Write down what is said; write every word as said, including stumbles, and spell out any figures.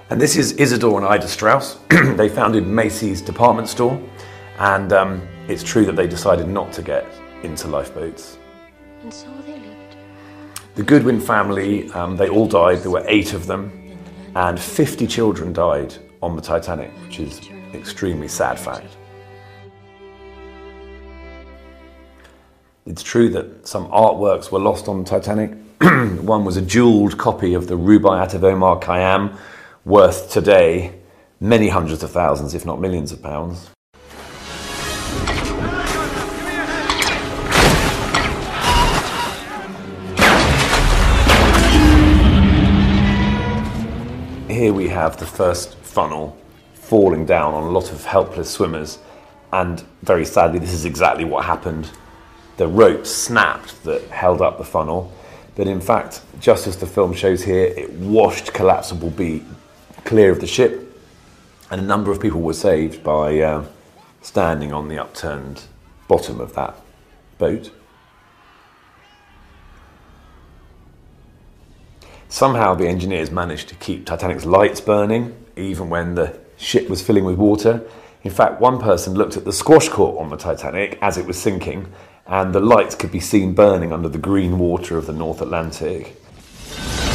And this is Isidore and Ida Strauss. They founded Macy's department store, and um, it's true that they decided not to get into lifeboats. And so they lived. The Goodwin family, um, they all died. There were eight of them, and fifty children died on the Titanic, which is an extremely sad fact. It's true that some artworks were lost on the Titanic. One was a jewelled copy of the Rubaiyat of Omar Khayyam, worth today many hundreds of thousands, if not millions of pounds. Here we have the first funnel falling down on a lot of helpless swimmers, and very sadly this is exactly what happened. The rope snapped that held up the funnel, but in fact, just as the film shows here, it washed Collapsible B clear of the ship, and a number of people were saved by uh, standing on the upturned bottom of that boat. Somehow the engineers managed to keep Titanic's lights burning, even when the ship was filling with water. In fact, one person looked at the squash court on the Titanic as it was sinking, and the lights could be seen burning under the green water of the North Atlantic.